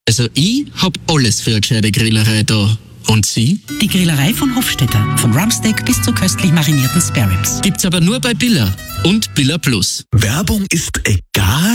Also ich hab alles für eine gescheite Grillerei da. Und Sie? Die Grillerei von Hofstetter. Von Rumpsteak bis zu köstlich marinierten Spareribs. Gibt's aber nur bei Billa und Billa Plus. Werbung ist egal.